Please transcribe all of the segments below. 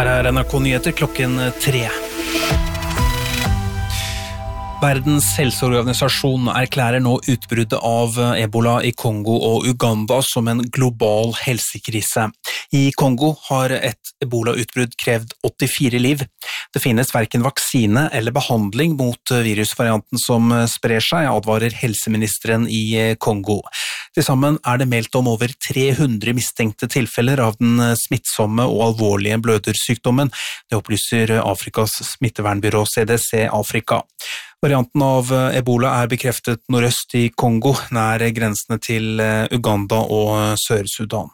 Her NRK Nyheter klokken 3. Verdens helseorganisasjon erklærer nå utbruddet av Ebola i Kongo og Uganda som en global helsekrise. I Kongo har et Ebola-utbrudd krevd 84 liv. Det finnes hverken vaksine eller behandling mot virusvarianten som sprer seg, advarer helseministeren i Kongo. Til sammen er det meldt om over 300 mistenkte tilfeller av den smittsomme og alvorlige blødersykdommen. Det opplyser Afrikas smittevernbyrå CDC Afrika. Varianten av Ebola er bekreftet nordøst i Kongo, nær grensene til Uganda og Sør-Sudan.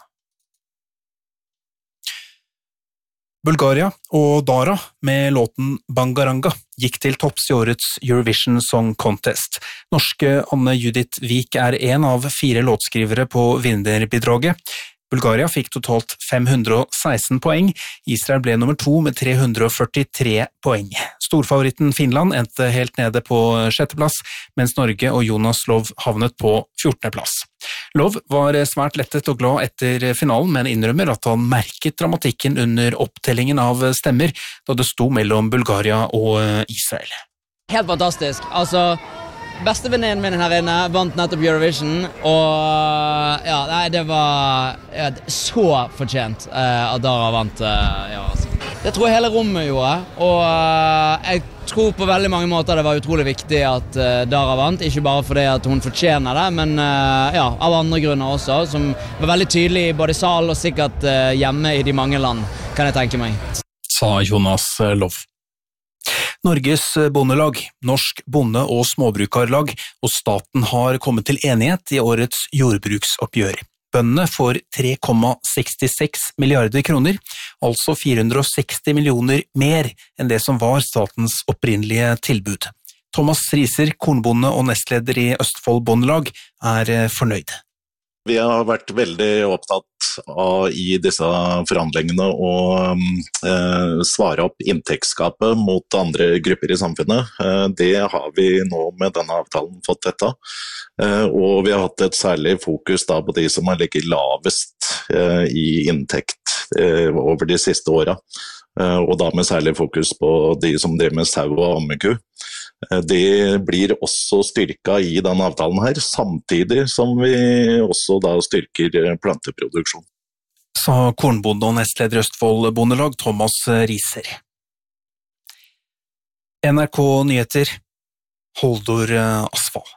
Bulgaria og Dara med låten Bangaranga gikk til topps i årets Eurovision Song Contest. Norske Anne Judith Vik er en av 4 låtskrivere på vinnerbidraget. Bulgaria fikk totalt 516 poeng. Israel ble nummer 2 med 343 poeng. Storfavoritten Finland endte helt nede på 6. plass, mens Norge og Jonas Lov havnet på 14. plass. Lov var svært lettet og glad etter finalen, men innrømmer at han merket dramatikken under opptellingen av stemmer, da det sto mellom Bulgaria og Israel. Helt fantastisk. Bestevenninnen min her inne vant nettopp Eurovision, og det var så fortjent at Dara vant. Det tror jeg hele rommet gjorde, og jeg tror på veldig mange måter det var utrolig viktig at Dara vant, ikke bare fordi at hun fortjener det, men av andre grunner også, som var veldig tydelig både i sal og sikkert hjemme i de mange land, kan jeg tenke meg. Sa Jonas Lov. Norges bondelag, Norsk bonde- og småbrukarlag og staten har kommet til enighet i årets jordbruksoppgjør. Bøndene får 3,66 milliarder kroner, altså 460 millioner mer enn det som var statens opprinnelige tilbud. Thomas Riser, kornbonde og nestleder i Østfold Bondelag, er fornøyd. Vi har vært veldig opptatt av i disse forhandlingene å svare opp inntektsgapet mot andre grupper i samfunnet. Det har vi nå med denne avtalen fått dette. Og vi har hatt et særlig fokus da på de som har ligget lavest i inntekt over de siste årene. Og da med særlig fokus på de som driver med sau og ammeku. Det blir også styrket i denne avtalen her, samtidig som vi også da styrker planteproduksjon. Sa kornbonde og nestleder Østfold Bondelag Thomas Riser. NRK Nyheter, Holdor Asfall.